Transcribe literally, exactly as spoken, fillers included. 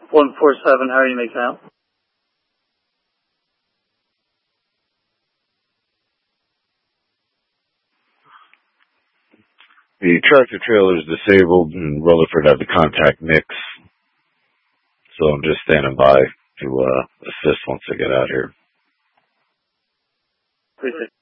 one four seven, how are you making out? The tractor trailer is disabled, and Rutherford had the contact mix. So I'm just standing by to uh, assist once I get out here. Appreciate it.